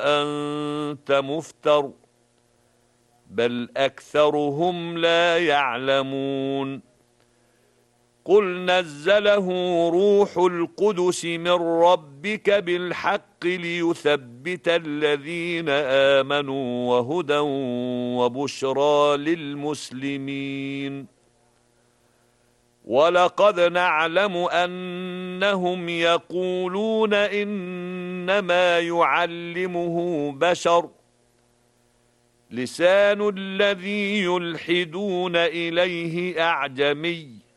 أنت مفتر بل أكثرهم لا يعلمون قل نزله روح القدس من ربك بالحق ليثبت الذين آمنوا وهدى وبشرى للمسلمين ولقد نعلم أنهم يقولون إنما يعلمه بشر لسان الذي يلحدون إليه أعجمي